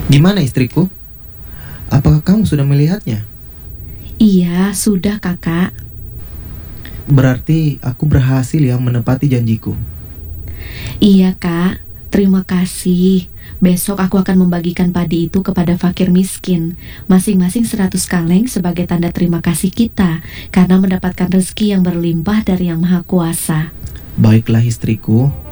Gimana istriku? Apakah kamu sudah melihatnya? Iya, sudah kakak. Berarti aku berhasil ya menepati janjiku. Iya kak, terima kasih. Besok aku akan membagikan padi itu kepada fakir miskin, masing-masing 100 kaleng sebagai tanda terima kasih kita, karena mendapatkan rezeki yang berlimpah dari Yang Maha Kuasa. Baiklah istriku,